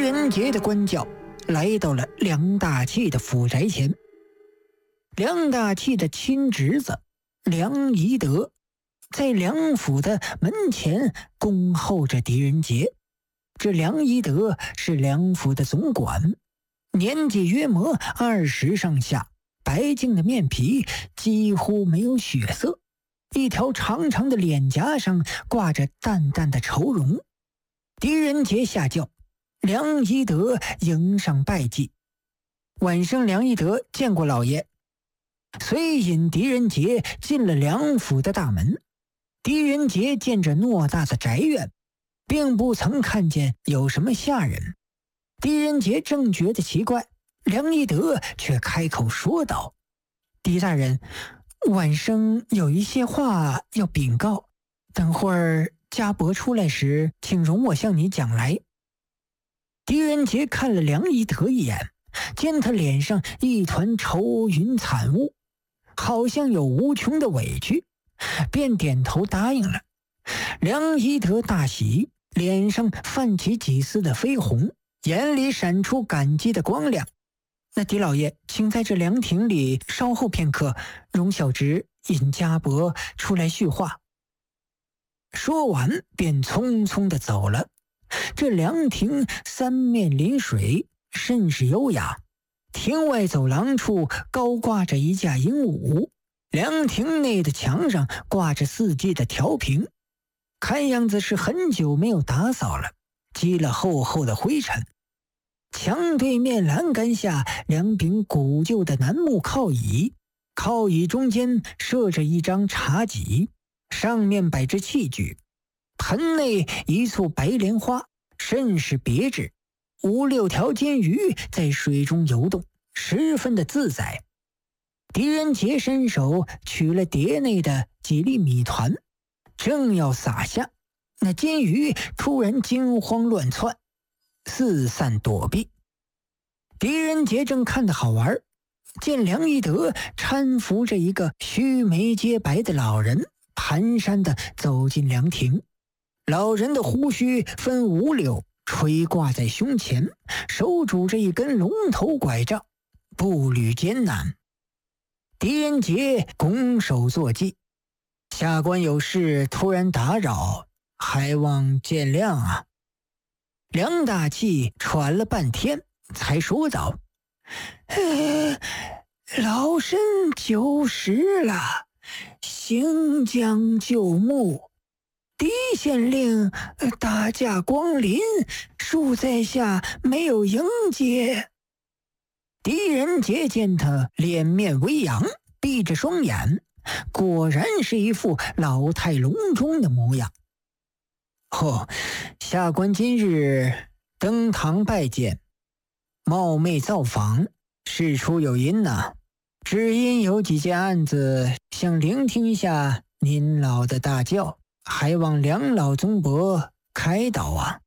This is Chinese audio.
人杰的官教来到了梁大器的府宅前。梁大器的亲侄子梁宜德在梁府的门前恭候着狄仁杰。这梁宜德是梁府的总管，年纪约莫20上下，白净的面皮几乎没有血色，一条长长的脸颊上挂着淡淡的愁容。狄仁杰下轿，梁宜德迎上拜祭。晚上，梁宜德见过老爷，遂引狄仁杰进了梁府的大门。狄仁杰见着偌大的宅院，并不曾看见有什么下人。狄仁杰正觉得奇怪，梁宜德却开口说道：“狄大人，晚生有一些话要禀告，等会儿家伯出来时，请容我向你讲来。”狄仁杰看了梁宜德一眼，见他脸上一团愁云惨雾，好像有无穷的委屈，便点头答应了。梁宜德大喜，脸上泛起几丝的绯红，眼里闪出感激的光亮。那狄老爷，请在这凉亭里稍后片刻，容小侄引家伯出来叙话。说完便匆匆地走了。这凉亭三面临水，甚是优雅。亭外走廊处高挂着一架鹦鹉，凉亭内的墙上挂着4季的调屏，看样子是很久没有打扫了，积了厚厚的灰尘。墙对面栏杆下2柄古旧的楠木靠椅，靠椅中间设着一张茶几，上面摆着器具，盆内一簇白莲花，甚是别致。5、6条金鱼在水中游动，十分的自在。狄仁杰伸手取了碟内的几粒米团，正要撒下，那金鱼突然惊慌乱窜，四散躲避。狄仁杰正看得好玩，见梁宜德搀扶着一个须眉皆白的老人，蹒跚地走进凉亭。老人的胡须分5绺，垂挂在胸前，手拄着一根龙头拐杖，步履艰难。狄仁杰拱手作揖：“下官有事突然打扰，还望见谅啊。”梁大器喘了半天，才说道：“老身久时了，行将就木。狄县令大驾光临，恕在下没有迎接。”狄仁杰见他脸面微扬，闭着双眼，果然是一副老态龙钟的模样。下官今日登堂拜见，冒昧造访，事出有因呐，只因有几件案子想聆听一下您老的大教，还望梁老宗伯开导啊。